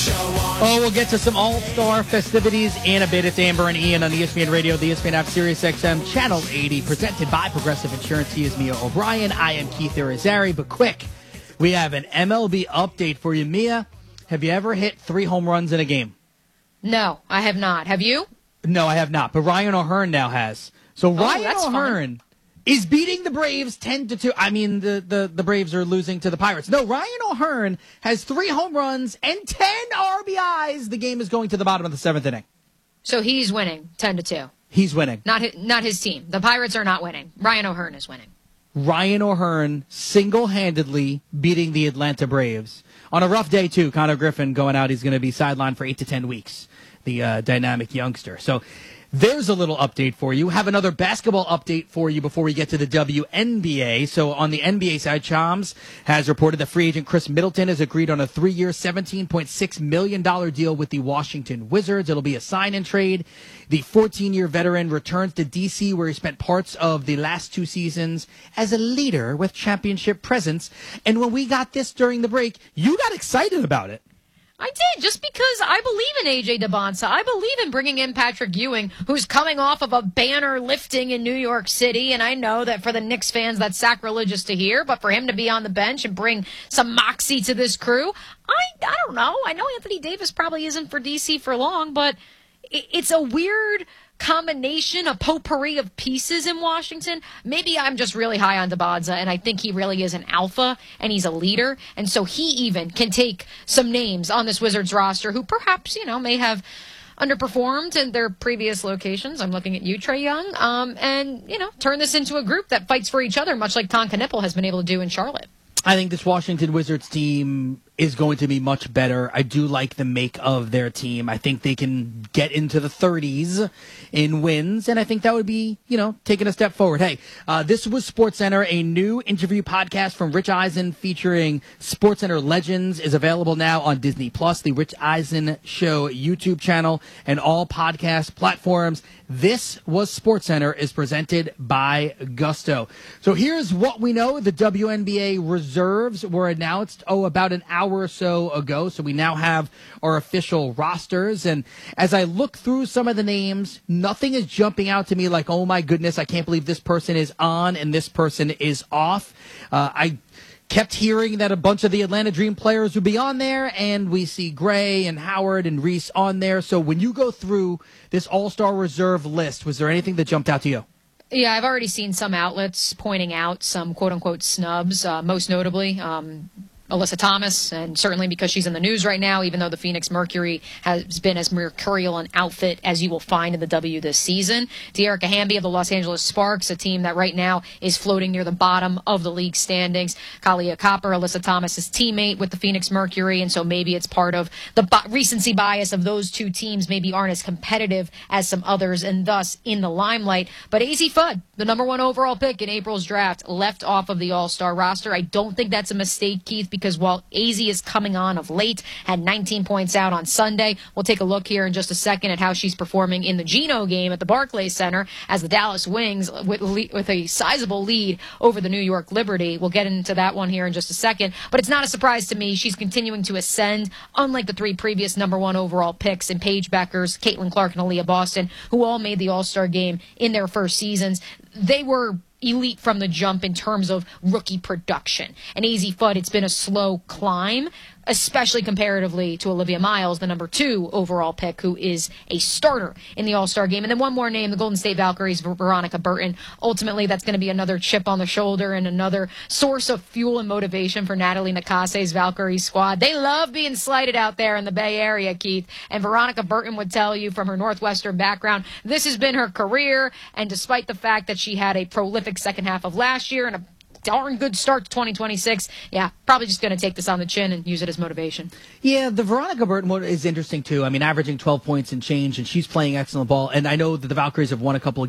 Oh, we'll get to some All-Star festivities in a bit. It's Amber and Ian on ESPN Radio, the ESPN app, Sirius XM, Channel 80, presented by Progressive Insurance. He is Mia O'Brien. I am Keith Irizarry. But quick, we have an MLB update for you. Mia, have you ever hit 3 home runs in a game? No, I have not. Have you? No, I have not. But Ryan O'Hearn now has. So Ryan O'Hearn is beating the Braves 10-2. I mean, the Braves are losing to the Pirates. No, Ryan O'Hearn has 3 home runs and 10 RBIs. The game is going to the bottom of the 7th inning. So he's winning 10-2. He's winning. Not his team. The Pirates are not winning. Ryan O'Hearn is winning. Ryan O'Hearn single-handedly beating the Atlanta Braves. On a rough day, too, Connor Griffin going out. He's going to be sidelined for 8 to 10 weeks, the dynamic youngster. So there's a little update for you. Have another basketball update for you before we get to the WNBA. So on the NBA side, Chams has reported that free agent Chris Middleton has agreed on a 3-year, $17.6 million deal with the Washington Wizards. It'll be a sign-and trade. The 14-year veteran returns to D.C., where he spent parts of the last 2 seasons as a leader with championship presence. And when we got this during the break, you got excited about it. I did, just because I believe in A.J. Debonsa. I believe in bringing in Patrick Ewing, who's coming off of a banner lifting in New York City, and I know that for the Knicks fans, that's sacrilegious to hear, but for him to be on the bench and bring some moxie to this crew, I don't know. I know Anthony Davis probably isn't for D.C. for long, but it's a weird combination, a potpourri of pieces in Washington. Maybe I'm just really high on Debonsa, and I think he really is an alpha, and he's a leader, and so he even can take some names on this Wizards roster who perhaps, may have underperformed in their previous locations. I'm looking at you, Trae Young, and, turn this into a group that fights for each other, much like Tom Knippel has been able to do in Charlotte. I think this Washington Wizards team is going to be much better. I do like the make of their team. I think they can get into the 30s in wins, and I think that would be, taking a step forward. Hey, this was SportsCenter. A new interview podcast from Rich Eisen featuring SportsCenter legends is available now on Disney+, the Rich Eisen Show YouTube channel, and all podcast platforms. This was SportsCenter is presented by Gusto. So here's what we know. The WNBA reserves were announced, about an hour or so ago. So we now have our official rosters. And as I look through some of the names, nothing is jumping out to me like, oh my goodness, I can't believe this person is on and this person is off. I kept hearing that a bunch of the Atlanta Dream players would be on there, and we see Gray and Howard and Reese on there. So when you go through this All-Star Reserve list, was there anything that jumped out to you? Yeah, I've already seen some outlets pointing out some quote-unquote snubs, most notably Alyssa Thomas, and certainly because she's in the news right now, even though the Phoenix Mercury has been as mercurial an outfit as you will find in the W this season. De'Erica Hamby of the Los Angeles Sparks, a team that right now is floating near the bottom of the league standings. Kalia Copper, Alyssa Thomas's teammate with the Phoenix Mercury, and so maybe it's part of the recency bias of those two teams maybe aren't as competitive as some others, and thus in the limelight. But Azzi Fudd, the number 1 overall pick in April's draft, left off of the All-Star roster. I don't think that's a mistake, Keith, because while Azzi is coming on of late, had 19 points out on Sunday. We'll take a look here in just a second at how she's performing in the Geno game at the Barclays Center as the Dallas Wings, with a sizable lead over the New York Liberty. We'll get into that one here in just a second. But it's not a surprise to me. She's continuing to ascend, unlike the 3 previous number 1 overall picks in Paige Beckers, Caitlin Clark, and Aaliyah Boston, who all made the All-Star game in their first seasons. They were elite from the jump in terms of rookie production. And Azzi Fudd, it's been a slow climb, especially comparatively to Olivia Miles, the number 2 overall pick, who is a starter in the All-Star game. And then one more name, the Golden State Valkyries, Veronica Burton. Ultimately, that's going to be another chip on the shoulder and another source of fuel and motivation for Natalie Nakase's Valkyrie squad. They love being slighted out there in the Bay Area, Keith. And Veronica Burton would tell you from her Northwestern background, this has been her career. And despite the fact that she had a prolific second half of last year and a darn good start to 2026. Yeah, probably just going to take this on the chin and use it as motivation. Yeah, the Veronica Burton one is interesting, too. I mean, averaging 12 points and change, and she's playing excellent ball. And I know that the Valkyries have won a couple of